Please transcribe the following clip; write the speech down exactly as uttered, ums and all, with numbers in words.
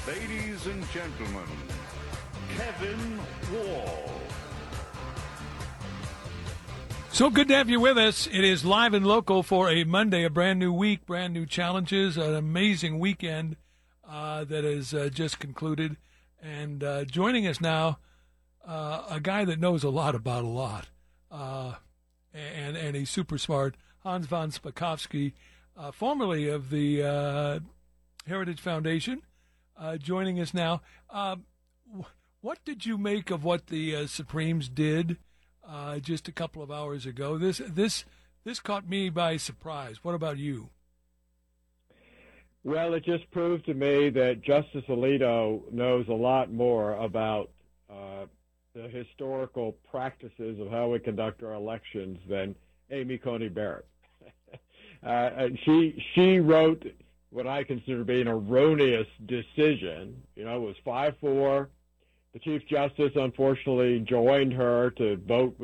Ladies and gentlemen, Kevin Wall. So good to have you with us. It is live and local for a Monday, a brand new week, brand new challenges, an amazing weekend uh, that has uh, just concluded. And uh, joining us now, uh, a guy that knows a lot about a lot, uh, and and he's super smart, Hans von Spakovsky, uh, formerly of the uh, Heritage Foundation, uh, joining us now. Uh, what did you make of what the uh, Supremes did uh, just a couple of hours ago? This this this caught me by surprise. What about you? Well, it just proved to me that Justice Alito knows a lot more about uh, the historical practices of how we conduct our elections than Amy Coney Barrett. uh, and she she wrote what I consider to be an erroneous decision. You know, it was five four. The Chief Justice, unfortunately, joined her to vote